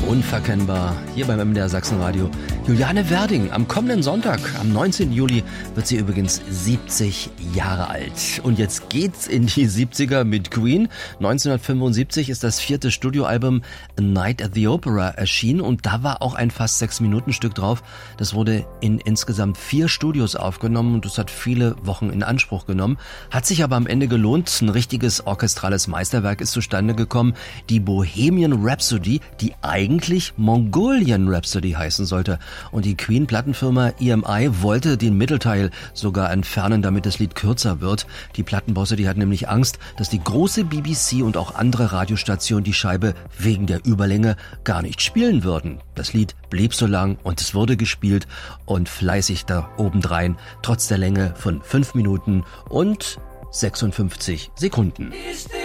Unverkennbar, hier beim MDR Sachsenradio. Juliane Werding, am kommenden Sonntag, am 19. Juli, wird sie übrigens 70 Jahre alt. Und jetzt geht's in die 70er mit Queen. 1975 ist das 4. Studioalbum A Night at the Opera erschienen und da war auch ein fast 6-Minuten-Stück drauf. Das wurde in insgesamt 4 Studios aufgenommen und das hat viele Wochen in Anspruch genommen. Hat sich aber am Ende gelohnt. Ein richtiges orchestrales Meisterwerk ist zustande gekommen. Die Bohemian Rhapsody, die eigentlich Mongolian Rhapsody heißen sollte. Und die Queen-Plattenfirma EMI wollte den Mittelteil sogar entfernen, damit das Lied kürzer wird. Die Plattenbosse, die hatten nämlich Angst, dass die große BBC und auch andere Radiostationen die Scheibe wegen der Überlänge gar nicht spielen würden. Das Lied blieb so lang und es wurde gespielt und fleißig da obendrein, trotz der Länge von 5 Minuten und 56 Sekunden.